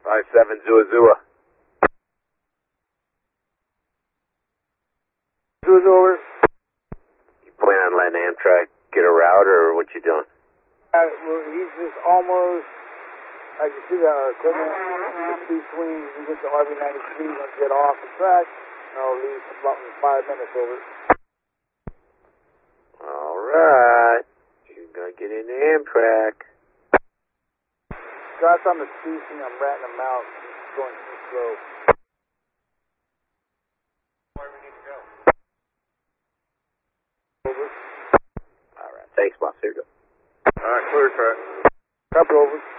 57 Zua Zua. Zua Zua, over. You plan on letting Amtrak get a route, or what you doing? Well, he's just almost, I can see our equipment, the between, we get to RV-93, we're going to get off the track, and I'll leave about 5 minutes, over. Alright. You're going to get into Amtrak. Scott's on the CC, I'm ratting him out, he's going too slow. Where we need to go? Over. Alright, thanks, boss. Here you go. Alright, clear track. Copy, over.